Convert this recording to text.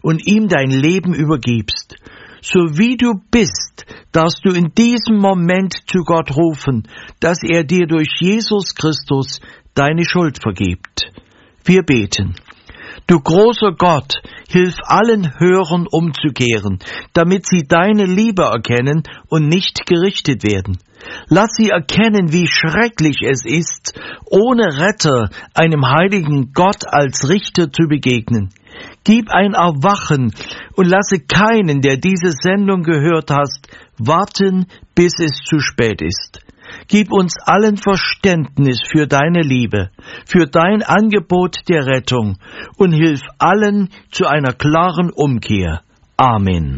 und ihm dein Leben übergibst. So wie du bist, darfst du in diesem Moment zu Gott rufen, dass er dir durch Jesus Christus deine Schuld vergibt. Wir beten. Du großer Gott, hilf allen Hörern umzukehren, damit sie deine Liebe erkennen und nicht gerichtet werden. Lass sie erkennen, wie schrecklich es ist, ohne Retter einem heiligen Gott als Richter zu begegnen. Gib ein Erwachen und lasse keinen, der diese Sendung gehört hast, warten, bis es zu spät ist. Gib uns allen Verständnis für deine Liebe, für dein Angebot der Rettung und hilf allen zu einer klaren Umkehr. Amen.